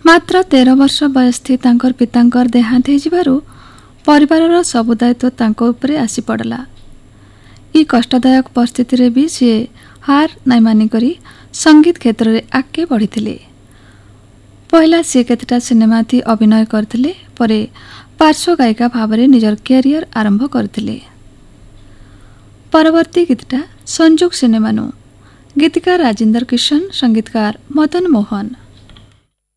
ମାତ୍ର 13 ବର୍ଷ ବୟସ୍ଥି ତାଙ୍କର ପିତାଙ୍କର ଦେହାନ୍ତ ହୋଇଯିବାରୁ ପରିବାରର ସବୁ ଦାୟିତ୍ୱ ତାଙ୍କ ଉପରେ ଆସି ପଡ଼ିଲା। ଇ କଷ୍ଟଦାୟକ ପରିସ୍ଥିତିରେ ବି ସିଏ ହାର ନାଇଁ ମାନିକରି ସଙ୍ଗୀତ କ୍ଷେତ୍ରରେ ଆଗକେ ବଢ଼ିଥିଲେ। ପହିଲା ସିଏ କେତେଟା ସିନେମା ଥି ଅଭିନୟ କରିଥିଲେ, ପରେ ପାର୍ଶ୍ୱ ଗାୟିକା ଭାବରେ ନିଜର କ୍ୟାରିୟର ଆରମ୍ଭ କରିଥିଲେ। ପରବର୍ତ୍ତୀ ଗୀତଟା ସଂଯୋଗ ସିନେମାନୁ, ଗୀତିକାର ରାଜେନ୍ଦ୍ର କିशन, ସଙ୍ଗୀତକାର ମଦନ ମୋହନ।